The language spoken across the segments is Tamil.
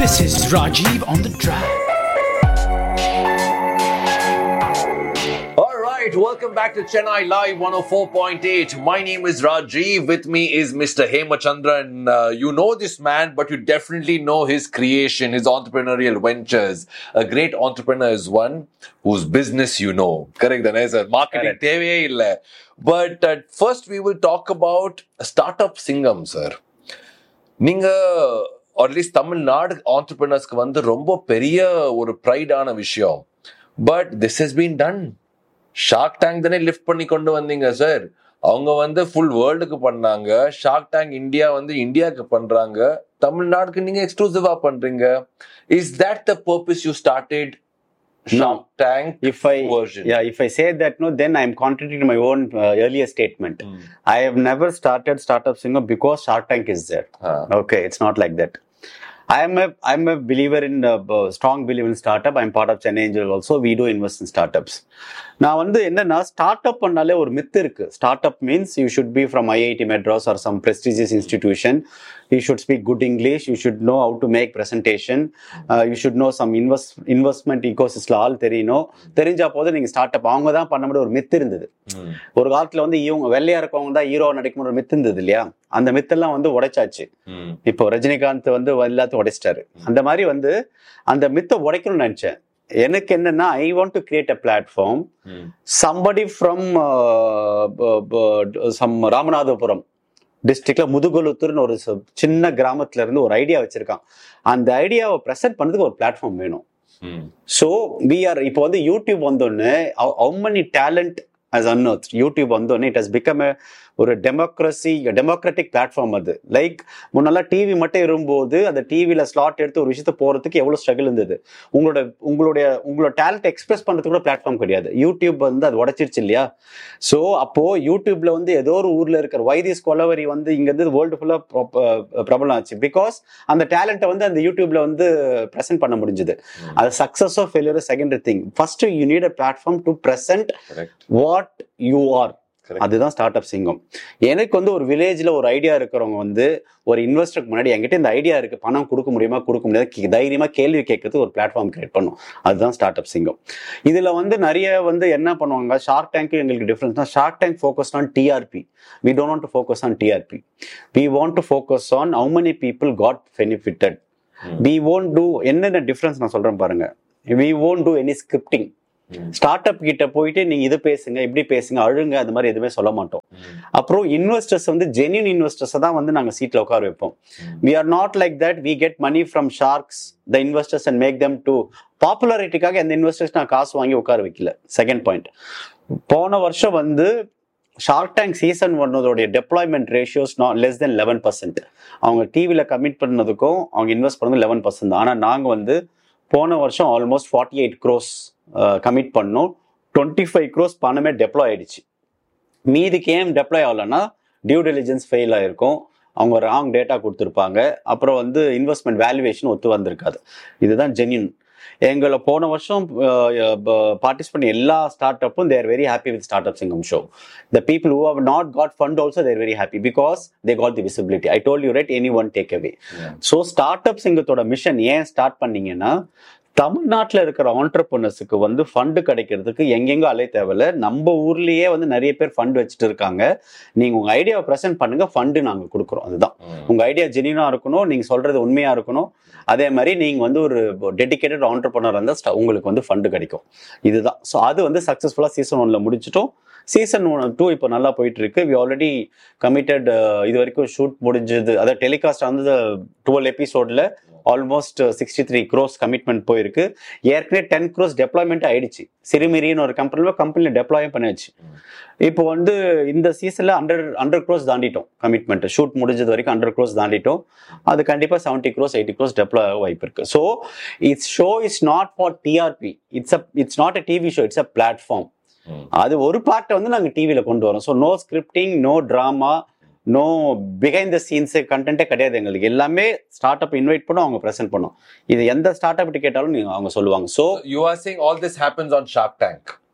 This is Rajiv on the track. Alright, welcome back to Chennai Live 104.8. My name is Rajiv. With me is Mr. Hemachandran. You know this man, but you definitely know his creation, his entrepreneurial ventures. A great entrepreneur is one whose business you know. Correct, sir? Marketing தேவையே இல்லை. But first we will talk about Startup Singham, sir. நீங்க அட்லீஸ்ட் தமிழ்நாடு ஆண்டர்பிரினர்ஸ்க்கு வந்து ரொம்ப பெரிய ஒரு ப்ரைடான விஷயம். But this has been done. Shark tank தானே லிஃப்ட் பண்ணி கொண்டு வந்தீங்க சார். அவங்க வந்து ஃபுல் வேர்ல்டுக்கு பண்ணாங்க. ஷார்க் டேங்க் இந்தியா வந்து இந்தியாவுக்கு பண்றாங்க. தமிழ்நாடுக்கு நீங்க எக்ஸ்க்ளூசிவா பண்றீங்க. Is that the purpose you started Shark Tank version? If I say that, no, then I'm contradicting my own earlier statement. I have never started Startup Singham because Shark Tank is there. Okay, it's not like that. I'm a believer in strong believer in startup. I'm part of Chennai Angel also. We do invest in startups. நான் வந்து என்னன்னா ஸ்டார்ட்அப் பண்ணாலே ஒரு மித்து இருக்கு. Startup means you should be from IIT Madras R some prestigious institution. You should speak good English. You should know how to make presentation. You should know some investment ecosystem all தெரியணும். தெரிஞ்சா போது நீங்க ஸ்டார்ட்அப் அவங்க தான் பண்ண முடியும் ஒரு மித்து இருந்தது. ஒரு காலத்துல வந்து இவங்க வெள்ளையா இருக்கவங்க தான் ஹீரோ நடிக்கும் ஒரு மித்து இருந்தது இல்லையா? அந்த மித்தெல்லாம் வந்து உடைச்சாச்சு. இப்போ ரஜினிகாந்த் வந்து எல்லாத்தையும் உடைச்சிட்டாரு. அந்த மாதிரி வந்து அந்த மித்தை உடைக்கணும்னு நினைச்சேன். எனக்கு என்னன்னா I want to create a platform. Somebody from some Ramanathapuram டிஸ்ட்ரிக்ட்ல முதுகுலுத்தூர்னு ஒரு சின்ன கிராமத்துல இருந்து ஒரு ஐடியா வச்சிருக்கான். அந்த ஐடியாவை ப்ரெசென்ட் பண்ணதுக்கு ஒரு பிளாட்ஃபார்ம் வேணும். ஸோ இப்போ வந்து யூடியூப் வந்தோடனே how many talent has unearthed. YouTube வந்தோடனே இட் ஹஸ் பிகம் ஒரு டெமோக்ராட்டிக் பிளாட்ஃபார்ம். அது லைக் முன்னெல்லாம் டிவி மட்டும் இருக்கும்போது அந்த டிவியில ஸ்லாட் எடுத்து ஒரு விஷயத்த போறதுக்கு எவ்வளவு ஸ்ட்ரகிள் இருந்தது. உங்களோட டேலண்ட் எக்ஸ்பிரஸ் பண்றதுக்கு கூட பிளாட்ஃபார்ம் கிடையாது. யூடியூப் வந்து அது உடைச்சிருச்சு இல்லையா? ஸோ அப்போ யூடியூப்ல வந்து ஏதோ ஒரு ஊர்ல இருக்கிற வைதிஸ் கொலவரி வந்து இங்க இருந்து வேர்ல்டு ஃபுல்லா பிரபலம் ஆச்சு. பிகாஸ் அந்த டேலண்ட்டை வந்து அந்த யூடியூப்ல வந்து ப்ரெசென்ட் பண்ண முடிஞ்சது. அது success of failure secondary thing. First you need a platform to present what you are. அதுதான் ஸ்டார்ட் அப் சிங்கம். எனக்கு வந்து ஒரு வில்லேஜ்ல ஒரு ஐடியா இருக்கிறவங்க வந்து ஒரு இன்வெஸ்டருக்கு முன்னாடி என்கிட்ட இந்த ஐடியா இருக்கு, பணம் கொடுக்க முடியுமா கொடுக்க முடியாது தைரியமா கேள்வி கேட்கறதுக்கு ஒரு பிளாட்ஃபார்ம் கிரியேட் பண்ணும். அதுதான் ஸ்டார்ட் அப் சிங்கம். இதுல வந்து நிறைய வந்து என்ன பண்ணுவாங்க, ஷார்க் டேங்க் எங்களுக்கு difference. Shark tank focus on TRP. We don't want to focus on TRP. We want to focus on how many people God benefited. We won't do என்னென்ன டிஃபரன்ஸ் நான் சொல்றேன் பாருங்க. We won't do any scripting. Start up கிட்ட போயிட்டு நீங்க இது பேசுங்க இப்படி பேசுங்க அழுங்க அந்த மாதிரி எதுவுமே சொல்ல மாட்டோம். அப்புறம் இன்வெஸ்டர்ஸ் வந்து ஜென்யூன் இன்வெஸ்டர்ஸ் தான் வந்து நாங்க சீட்ல உட்கார வைப்போம். We are not like that. We get money from sharks the investors and make them to பாப்புலாரிட்டிக்காக எந்த இன்வெஸ்டர்ஸ் நான் காசு வாங்கி உட்கார வைக்கல. செகண்ட் பாயிண்ட், போன வருஷம் வந்து shark tank season ஒன்னோடைய deployment ratios less than 11%. அவங்க டிவியில கமிட் பண்ணதுக்கும் அவங்க இன்வெஸ்ட் பண்ணது 11% தான். ஆனா நாங்க வந்து போன வருஷம் ஆல்மோஸ்ட் 48 crores கமிட் பண்ணோம். 25 crores பணமே டெப்ளாய் ஆயிடுச்சு. மீதிக்கு ஏன் டெப்ளாய் ஆகலன்னா டியூ டெலிஜென்ஸ் ஃபெயில் ஆயிருக்கும், அவங்க ராங் டேட்டா கொடுத்துருப்பாங்க, அப்புறம் வந்து இன்வெஸ்ட்மெண்ட் வேல்யூவேஷன் ஒத்து வந்திருக்காது. இதுதான் ஜென்யூன். எங்களை போன வருஷம் பார்ட்டிசிபேட் பண்ணி எல்லா ஸ்டார்ட் அப்பும் they are very happy with Startup Singham show. The people who have not got fund also they are very happy because they got the visibility. I told you right, anyone take away. So Startup Singham mission ஏன் ஸ்டார்ட் பண்ணீங்கன்னா, தமிழ்நாட்டில் இருக்கிற ஆண்டர்பிரினர்ஸுக்கு வந்து ஃபண்டு கிடைக்கிறதுக்கு எங்கெங்க அலைய தேவையில்ல. நம்ம ஊர்லயே வந்து நிறைய பேர் ஃபண்ட் வச்சுட்டு இருக்காங்க. நீங்க உங்க ஐடியாவை ப்ரெசென்ட் பண்ணுங்க, ஃபண்டு நாங்க கொடுக்குறோம். அதுதான் உங்க ஐடியா ஜெனியூனா இருக்கணும், நீங்க சொல்றது உண்மையா இருக்கணும். அதே மாதிரி நீங்க வந்து ஒரு டெடிகேட்டட் ஆண்டர்பிரினர் இருந்தால் உங்களுக்கு வந்து ஃபண்டு கிடைக்கும். இதுதான். ஸோ அது வந்து சக்ஸஸ்ஃபுல்லா சீசன் 1ல முடிச்சிட்டோம். சீசன் 2 இப்போ நல்லா போயிட்டு இருக்கு. We already committed. இது வரைக்கும் ஷூட் முடிஞ்சது, அதாவது டெலிகாஸ்ட் வந்து 12 எபிசோட்ல ஆல்மோஸ்ட் 63 crores கமிட்மெண்ட் போயிருக்கு. ஏற்கனவே 10 crores டெப்ளாய்மெண்ட் ஆயிடுச்சு. சிறுமிரின்னு ஒரு கம்பெனில டெப்ளாயும் பண்ணியாச்சு. இப்போ வந்து இந்த சீசன்ல 100 crores தாண்டிட்டோம் கமிட்மெண்ட். ஷூட் முடிஞ்சது வரைக்கும் 100 crores தாண்டிட்டோம். அது கண்டிப்பா 70 crores 80 crores டெப்ளாய் வாய்ப்பு இருக்கு. So it's show is not for TRP. It's not a TV show, it's a platform. அது ஒரு பார்ட்டை வந்து நாங்க டிவியில கொண்டு வரோம். So no scripting, no drama, no behind the scenes கண்டென்ட்டே கிடையாது. எங்களுக்கு எல்லாமே ஸ்டார்ட் அப் இன்வைட் பண்ணோம், அவங்க ப்ரெசென்ட் பண்ணோம். இது எந்த ஸ்டார்ட் அப் கேட்டாலும் அவங்க சொல்லுவாங்க. So you are saying all this happens on shark tank.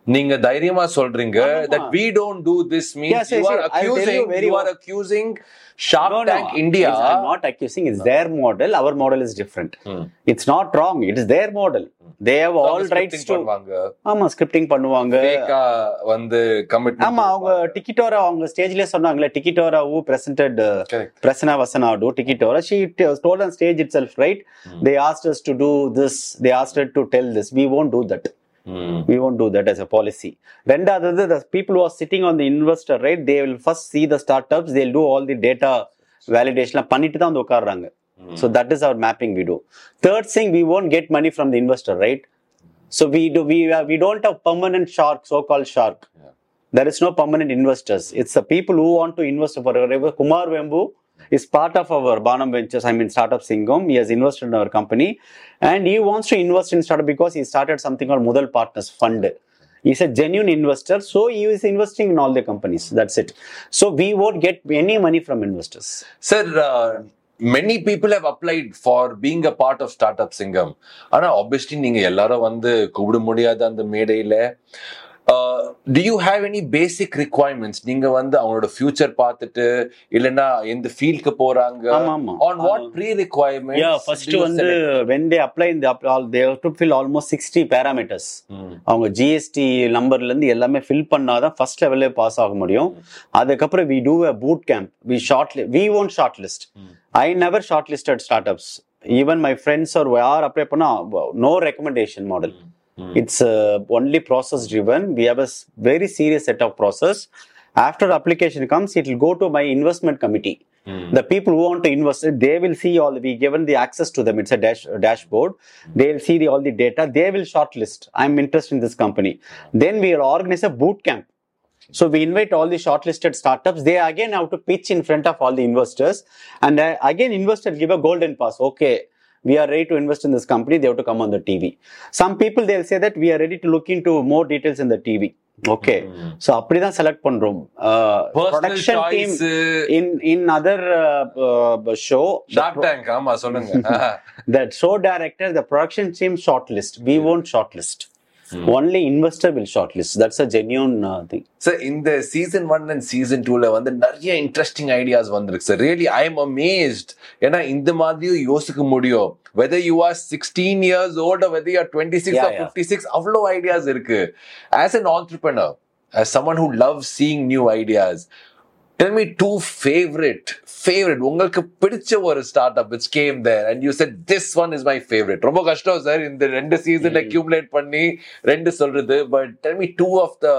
நீங்க தைரியமா சொல்றீங்க that we don't do this means you are accusing Shark Tank India. I'm not accusing, it's their model, our model is different. It's not wrong, it is their model. They have all rights to ஆமா ஸ்கிரிப்டிங் பண்ணுவாங்க, ஃபேக்கா வந்து கமிட்மென்ட். ஆமா அவங்க டிக்கெட்டோரா அவங்க ஸ்டேஜ்லயே சொன்னாங்களே, டிக்கெட்டோரா who presented Prasanna Vasanadu டிக்கெட்டோரா, she told on stage itself, right? They asked us to do this, they asked her to tell this, we won't do that. We won't do that as a policy. Rendavathu, the people who are sitting on the investor, right, they will first see the startups, they'll do all the data validation பண்ணிட்டு தான் வந்து உட்கார்றாங்க. So that is our mapping we do. Third thing, we won't get money from the investor, right? So we don't have permanent shark, so-called shark. There is no permanent investors. It's the people who want to invest for whatever. Kumar Vembu is part of our Banam Ventures, Startup Singham. He has invested in our company and he wants to invest in startup because he started something called Mudal Partners Fund. He's a genuine investor, so he is investing in all the companies. That's it. So we won't get any money from investors. Sir, many people have applied for being a part of Startup Singham. ஆனா obviously நீங்க எல்லாரும் வந்து கூப்பிட முடியாத அந்த மேடையில. Do you have any basic requirements? நீங்க வந்து அவங்களோட ஃபியூச்சர் பார்த்துட்டு இல்லனா எந்த ஃபீல்ட்க்கு போறாங்க, on what pre-requirements? Yeah, first வந்து when they apply in they have to fill almost 60 parameters. அவங்க GST நம்பர்ல இருந்து எல்லாமே ஃபில் பண்ணாதான் ஃபர்ஸ்ட் லெவல்ல பாஸ் ஆக முடியும். அதுக்கு அப்புறம் we do a boot camp. We won't shortlist. I never shortlisted startups. Even my friends or யார் அப்ளை பண்ணா no recommendation model. It's only process driven. We have a very serious set of process. After application comes, it will go to my investment committee. The people who want to invest, they will see all. We given the access to them. It's a dashboard. They will see all the data. They will shortlist. I'm interested in this company. Then we will organize a boot camp. So we invite all the shortlisted startups. They again have to pitch in front of all the investors, and again investors give a golden pass. Okay, we are ready to invest in this company. They have to come on the TV. Some people they'll say that we are ready to look into more details in the TV. Okay, so அப்படிதான் select பண்றோம். Production team in other show. Shark Tank, ஆமா சொல்லுங்க. That show director, the production team shortlist. We won't shortlist. Only investor will shortlist. That's a genuine thing. Sir, in the season 1 and season 2 வந்து நிறைய interesting ideas வந்திருக்கு sir. Really, I am amazed. ஏன்னா இந்த மாதிரியும் யோசிக்க முடியும். Whether you are 16 years old or whether you are 26 or 56, அவ்வளோ ideas இருக்கு. As an entrepreneur, as someone who loves seeing new ideas, tell me two favorite உங்களுக்கு பிடிச்ச ஒரு startup which came there and you said this one is my favorite. ரொம்ப கஷ்டம் சார் இந்த ரெண்டு சீசன் அக்யூமுலேட் பண்ணி ரெண்டு சொல்றது, but tell me two of the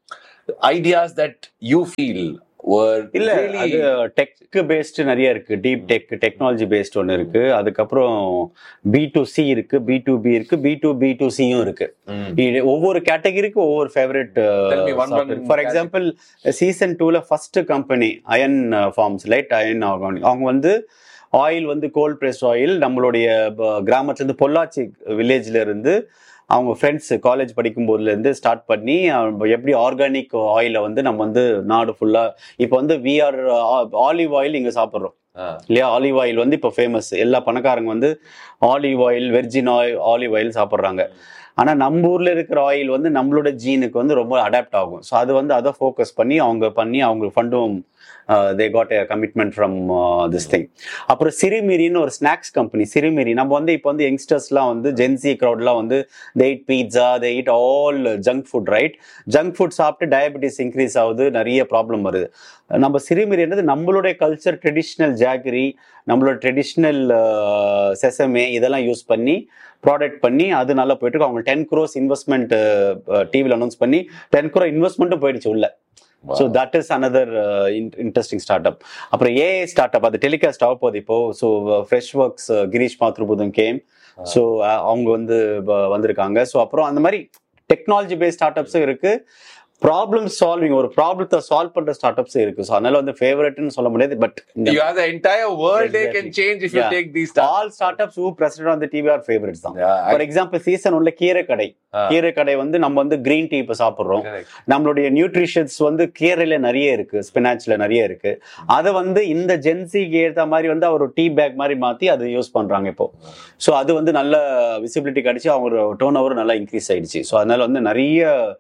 ideas that you feel were really tech based நிறைய இருக்கு. டீப் டெக்னாலஜி பேஸ்ட் ஒன்று இருக்கு. அதுக்கப்புறம் B2C இருக்கு, B2B இருக்கு, B2B2Cயும் இருக்கு. ஒவ்வொரு கேட்டகரிக்கு ஒவ்வொரு favourite. For example season 2ல first company iron forms, light iron organic. அவங்க வந்து ஆயில் வந்து கோல்ட் பிரஸ் ஆயில் நம்மளுடைய கிராமத்துல இருந்து பொள்ளாச்சி வில்லேஜ்ல இருந்து அவங்க ஃப்ரெண்ட்ஸ் காலேஜ் படிக்கும் போதுலேருந்து ஸ்டார்ட் பண்ணி எப்படி ஆர்கானிக் ஆயிலை வந்து நம்ம வந்து நாடு ஃபுல்லாக இப்போ வந்து ஆலிவ் ஆயில் இங்கே சாப்பிட்றோம் இல்லையா? ஆலிவ் ஆயில் வந்து இப்போ ஃபேமஸ். எல்லா பணக்காரங்க வந்து olive oil, virgin olive oil சாப்பிட்றாங்க. ஆனால் நம்ம ஊரில் இருக்கிற ஆயில் வந்து நம்மளோட ஜீனுக்கு வந்து ரொம்ப அடாப்ட் ஆகும். ஸோ அது வந்து அதை ஃபோக்கஸ் பண்ணி அவங்களுக்கு ஃபண்டும் they got a commitment from this thing. அப்புறம் சிறுமீரின்னு ஒரு ஸ்நாக்ஸ் கம்பெனி. சிறுமீரி நம்ம வந்து இப்போ வந்து யங்ஸ்டர்ஸ்லாம் வந்து ஜென்சி க்ரௌட்லாம் வந்து they eat pizza, they eat all junk food, right? Junk food சாப்பிட்டு டயபெட்டிஸ் இன்க்ரீஸ் ஆகுது, நிறைய ப்ராப்ளம் வருது. நம்ம சிறுமீரின்றது நம்மளுடைய கல்ச்சர், ட்ரெடிஷ்னல் ஜாகரி, நம்மளோட ட்ரெடிஷ்னல் செசமே இதெல்லாம் யூஸ் பண்ணி ப்ராடக்ட் பண்ணி அது நல்லா போயிட்டு இருக்கு. அவங்க 10 crores இன்வெஸ்ட்மெண்ட் டிவியில் அனௌன்ஸ் பண்ணி 10 crore இன்வெஸ்ட்மெண்ட்டும் போயிடுச்சு உள்ள. So that is another interesting startup. அப்புறம் AI startup அது டெலிகாஸ்ட் ஆக போகுது இப்போ. So fresh works Girish மாத்ருபுதம் game. So அவங்க வந்து வந்திருக்காங்க. ஸோ அப்புறம் அந்த மாதிரி டெக்னாலஜி பேஸ்ட் ஸ்டார்ட்அப்ஸும் இருக்கு. ப்ராப்ளம் சால்விங், ஒரு ப்ராப்ளத்தை சால்வ் பண்ற ஸ்டார்ட்அப்ஸ் இருக்கு. ஸோ அதனால வந்து ஃபேவரட்னு சொல்ல முடியாது. But you have the entire world they can change if you take these startups. All startups who presented on the TV are favorites தான். For example, சீசன் 1ல கீரை கடை வந்து நம்ம வந்து கிரீன் டீ இப்போ சாப்பிட்றோம். நம்மளுடைய நியூட்ரிஷன்ஸ் வந்து கீரையில நிறைய இருக்கு, ஸ்பினாச்ல நிறைய இருக்கு. அதை வந்து இந்த ஜென்சிக்கு ஏற்ற மாதிரி வந்து அவர் டீ பேக் மாதிரி மாத்தி அதை யூஸ் பண்றாங்க இப்போ. ஸோ அது வந்து நல்ல விசிபிலிட்டி கிடைச்சி அவங்க டர்ன் ஓவர் நல்லா இன்க்ரீஸ் ஆயிடுச்சு. ஸோ அதனால வந்து நிறைய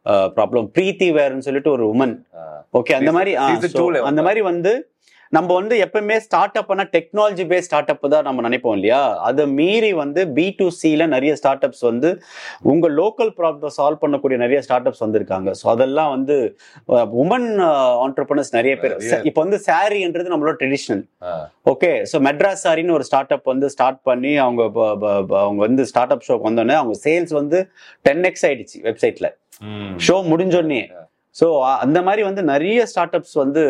ப்ராப்ளம். பிரீத்தி வேர்னு சொல்லிட்டு ஒரு உமன். ஓகே, அந்த மாதிரி அந்த மாதிரி வந்து நம்ம வந்து எப்பவுமே ஸ்டார்ட் அப்னா டெக்னாலஜி பேஸ்ட் ஸ்டார்ட் அப் தான் நம்ம நினைப்போம் இல்லையா. அதை மீறி வந்து B2Cல நிறைய ஸ்டார்ட் அப்ஸ் வந்து உங்க லோக்கல் ப்ராப்ளம் சால்வ் பண்ணக்கூடிய நிறைய ஸ்டார்ட் அப்ஸ் வந்திருக்காங்க. ஸோ அதெல்லாம் வந்து உமன் ஆண்டர்பிரனர்ஸ் நிறைய பேர். இப்போ வந்து சாரின்றது நம்மளோட ட்ரெடிஷனல். ஓகே, ஸோ மெட்ராஸ் சாரின்னு ஒரு ஸ்டார்ட் அப் வந்து ஸ்டார்ட் பண்ணி அவங்க வந்து ஸ்டார்ட் அப் ஷோக்கு வந்தோடனே அவங்க சேல்ஸ் வந்து 10x ஆயிடுச்சு வெப்சைட்ல ஷோ முடிஞ்சோடனே. ஸோ அந்த மாதிரி வந்து நிறைய ஸ்டார்ட் அப்ஸ் வந்து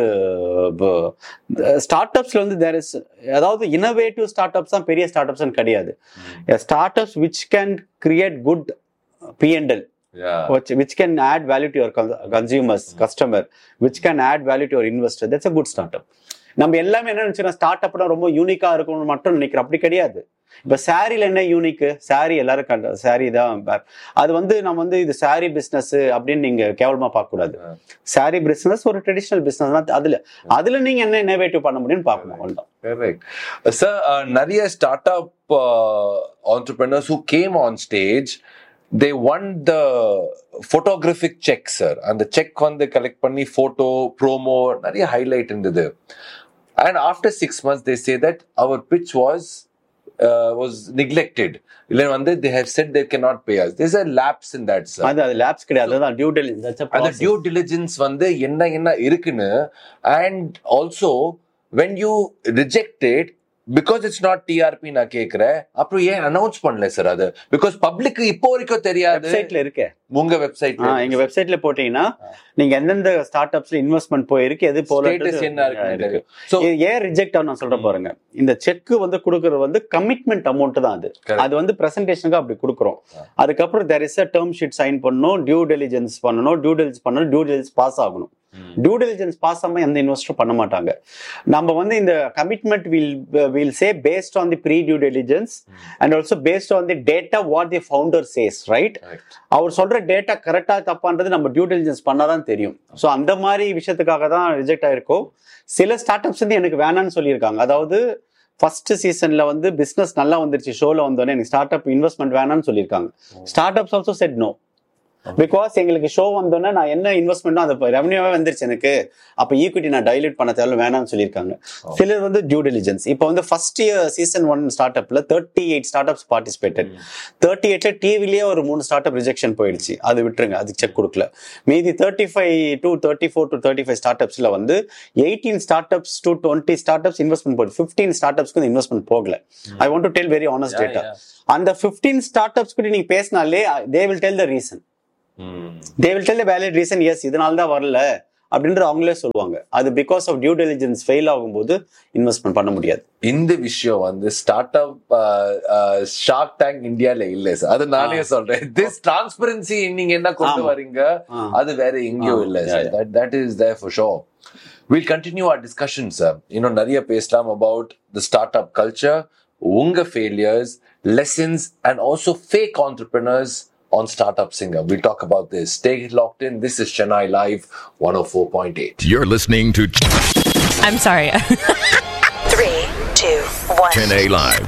ஸ்டார்ட் அப்ஸ்ல வந்து தேர் இஸ், அதாவது இனோவேட்டிவ் ஸ்டார்ட் அப்ஸ் தான் பெரிய ஸ்டார்ட் அப்ஸ் கிடையாது. Start ups which can create good P&L, which can add value to your consumers, customer, which can add value to your investor. That's a good startup. நம்ம எல்லாமே என்ன நினைச்சோம், ஸ்டார்ட் அப்னா ரொம்ப யூனிக்கா இருக்கணும்னு மட்டும் நினைக்கிறோம். அப்படி கிடையாது. இப்ப சாரில என்ன யூனிக்கு, சாரி எல்லாரும் சாரி தான். அது வந்து நம்ம வந்து இது சாரி பிசினஸ் அப்படின்னு நீங்க கேவலமா பார்க்க கூடாது. சாரி பிசினஸ் ஒரு ட்ரெடிஷனல் பிசினஸ் தான். அதுல நீங்க என்ன இன்னோவேட்டிவ் பண்ண முடியும்னு பார்க்கணும். Correct. Sir, நிறைய start up entrepreneurs who came on stage, they won the photographic check, sir. And the check வந்து கலெக்ட் பண்ணி photo promo நிறைய ஹைலைட் இருந்தது. And after 6 months they say that our pitch was neglected. They have said they cannot pay us. There's a lapse in that, sir. அது lapse கிடையாது, அதான் due diligence. That's a process. அந்த due diligence வந்து என்ன இருக்குன்னு, and also when you reject it because it's not TRP நான் கேக்குறேன், அப்புறம் ஏன் அனௌன்ஸ் பண்ணல சார்? அது பிகாஸ் பப்ளிக் இப்போ வரைக்கும் தெரியாது. வெப்சைட்ல இருக்கு, உங்க வெப்சைட்ல. எங்க வெப்சைட்ல போட்டீங்கன்னா நீங்க எந்தெந்த ஸ்டார்ட் அப்ஸ்ல இன்வெஸ்ட்மெண்ட் போயிருக்கு, எது போல என்ன இருக்கு. சோ ஏன் ரிஜெக்ட் ஆகும் நான் சொல்ற பாருங்க. இந்த செக் வந்து கொடுக்கறது வந்து கமிட்மெண்ட் அமௌண்ட் தான். அது வந்து பிரசன்டேஷனுக்கு அப்படி கொடுக்குறோம். அதுக்கப்புறம் there is a term sheet sign பண்ணணும், டியூ டெலிஜென்ஸ் பண்ணணும், டியூ டெலிஜென்ஸ் பாஸ் ஆகணும். டியூ டெலிஜென்ஸ் பாஸ் ஆகாம எந்த இன்வெஸ்டரும் பண்ண மாட்டாங்க. நம்ம வந்து இந்த commitment will say based on the pre due diligence and also based on the data what the founder chase, right? அவர் சொல்ற டேட்டா கரெக்டா தப்பான்றது நம்ம டியூ டெலிஜென்ஸ் பண்ணாதான் தெரியும். ஸோ அந்த மாதிரி விஷயத்துக்காக தான் ரிஜெக்ட் ஆயிருக்கும். சில ஸ்டார்ட் அப்ஸ் வந்து எனக்கு வேணான்னு சொல்லியிருக்காங்க. அதாவது ஃபர்ஸ்ட் சீசன்ல வந்து பிசினஸ் நல்லா வந்துருச்சு, ஷோல வந்தோடனே எனக்கு ஸ்டார்ட் அப் இன்வெஸ்ட்மெண்ட் வேணான்னு சொல்லியிருக்காங்க. Start ups also said no. Because எங்களுக்கு ஷோ வந்தோன்னா நான் என்ன இன்வெஸ்ட்மெண்ட்டோ அந்த ரெவன்யூவே வந்துருச்சு எனக்கு, அப்போ ஈக்விட்டி நான் டைல்யூட் பண்ண தேவை வேணாம்னு சொல்லியிருக்காங்க. சிலர் வந்து டியூ டெலிஜென்ஸ். இப்போ வந்து ஃபர்ஸ்ட் இயர் சீசன் 1 ஸ்டார்ட் அப்ல 38 ஸ்டார்ட் அப்ஸ் பார்ட்டிசிபேட்டட். 38ல டிவிலேயே ஒரு 3 ஸ்டார்ட் அப் ரிஜெக்ஷன் போயிடுச்சு. அது விட்டுருங்க, அதுக்கு செக் கொடுக்கல. மீதி 34 to 35 ஸ்டார்ட் அப்ஸ்ல வந்து 18 start ups to 20 start ups investment போகுது. 15 ஸ்டார்ட் அப்ஸ்க்கு இன்வெஸ்ட்மெண்ட் போகல. I want to tell very honest data. அந்த 15 ஸ்டார்ட் அப்ஸ் கூட நீங்க பேசினாலே they will tell the reason. They will tell a valid reason. Yes, இதனால தான் வரல அப்படின்ற அவங்களே சொல்லுவாங்க. அது because of due diligence fail ஆகும்போது இன்வெஸ்ட்மெண்ட் பண்ண முடியாது. இந்த விஷயம் வந்து ஸ்டார்ட் அப் ஷார்க் டேங்க் இந்தியால இல்ல சார். அது நானே சொல்றேன். திஸ் டிரான்ஸ்பரன்சி நீங்க என்ன கொண்டு வரீங்க, அது வேற எங்கேயும் இல்ல sir. That is there for sure. We'll continue our discussion, sir. நிறைய பேசலாம் about the startup culture, உங்க failures, lessons and also fake entrepreneurs on Startup Singer. We'll talk about this. Stay locked in. This is Chennai Live 104.8. You're listening to I'm sorry. 3, 2, 1. Chennai Live.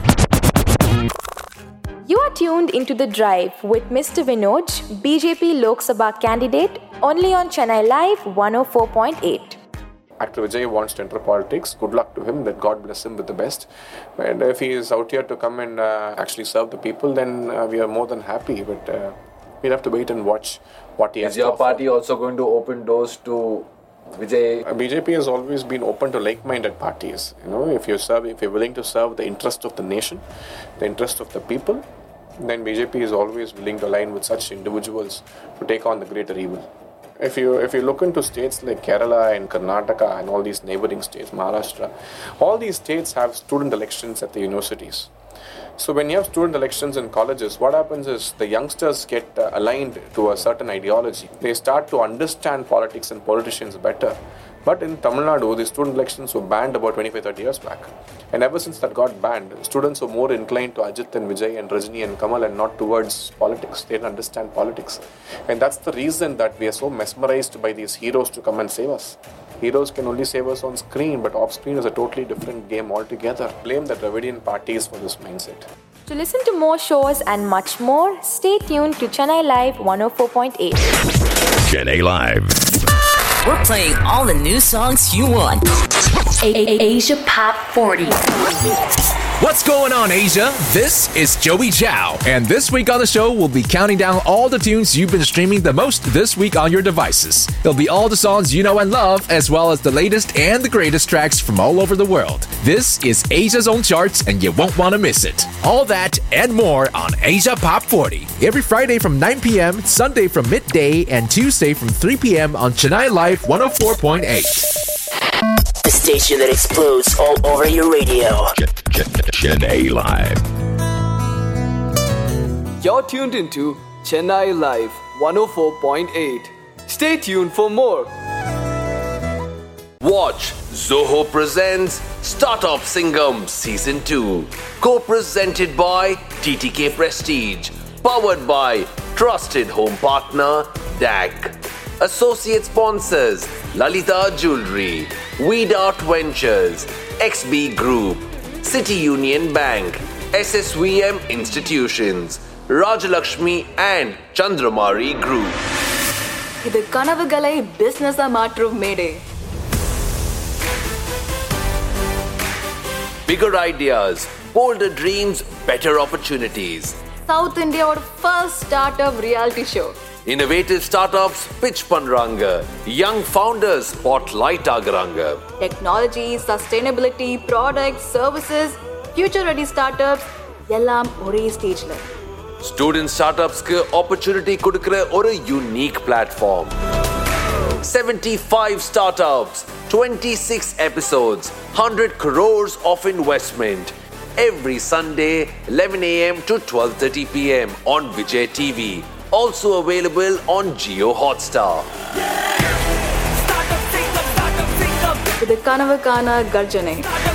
You are tuned into The Drive with Mr. Vinod, BJP Lok Sabha candidate, only on Chennai Live 104.8. Actor Vijay wants to enter politics. Good luck to him. That God bless him with the best. And if he is out here to come and actually serve the people, then we are more than happy. But we'll have to wait and watch what he has to offer. Is your party also going to open doors to Vijay? BJP has always been open to like-minded parties. If you're willing to serve the interest of the nation, the interest of the people, then BJP is always willing to align with such individuals to take on the greater evil. If you look into states like Kerala and Karnataka and all these neighboring states, Maharashtra, all these states have student elections at the universities. So when you have student elections in colleges, what happens is the youngsters get aligned to a certain ideology. They start to understand politics and politicians better. But in Tamil Nadu, the student elections were banned about 25-30 years back. And ever since that got banned, students were more inclined to Ajit and Vijay and Rajini and Kamal and not towards politics. They didn't understand politics. And that's the reason that we are so mesmerized by these heroes to come and save us. Heroes can only save us on screen, but off screen is a totally different game altogether. Blame the Dravidian parties for this mindset. To listen to more shows and much more, stay tuned to Chennai Live 104.8. Chennai Live. We're playing all the new songs you want. Asia Pop 40. What's going on, Asia? This is Joey Chow, and this week on the show, we'll be counting down all the tunes you've been streaming the most this week on your devices. It'll be all the songs you know and love, as well as the latest and the greatest tracks from all over the world. This is Asia's own charts, and you won't want to miss it. All that and more on Asia Pop 40. Every Friday from 9 p.m., Sunday from midday, and Tuesday from 3 p.m. on Chennai Live 104.8. The station that explodes all over your radio. Chennai Live. You're tuned into Chennai Live 104.8. Stay tuned for more. Watch Zoho presents Startup Singham Season 2. Co-presented by TTK Prestige. Powered by Trusted Home Partner DAC. Associate sponsors Lalita Jewelry, Weed Art Ventures, XB Group, City Union Bank, SSVM Institutions, Rajalakshmi and Chandramari Group. இது கனவுகளை பிசினஸா மாற்றும் மேடை. Bigger ideas, bolder dreams, better opportunities. South India's first startup reality show. Innovative startups pitch பண்றாங்க. Young founders spotlight ஆகுறாங்க. Technology, sustainability, products, services, future ready startups எல்லாம் ஒரே ஸ்டேஜ்ல. Student startupsக்கு opportunity கொடுக்கிற ஒரு unique platform. 75 startups, 26 episodes, 100 crores of investment. Every Sunday, 11 a.m. to 12:30 p.m. on Vijay TV. Also available on Jio Hotstar. இது கனவுக்கான கர்ஜனை.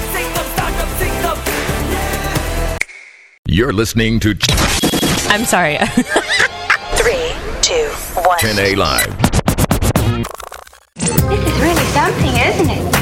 You're listening to I'm sorry. 3, 2, 1. Chennai Live. This is really something, isn't it?